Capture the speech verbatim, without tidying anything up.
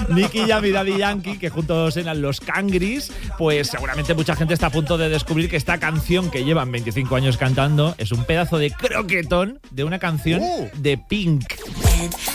Nicky Jam y Daddy Yankee, que juntos eran los Cangris, pues seguramente mucha gente está a punto de descubrir que esta canción que llevan veinticinco años cantando es un pedazo de croquetón de una canción uh. de Pink.